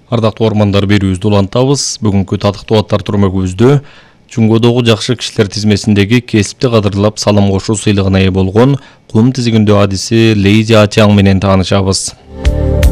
Ардактуу ормандар берүүбүздү улантабыз. Бүгүнкү татыктуу аттар турмөгүбүздө Чуңгодогу жакшы кишилер тизмесиндеги кесипти кадырлап салым кошуу сыйлыгына ээ болгон кум тизигиндөө адиси Лейзи Ачаң менен таанышабыз.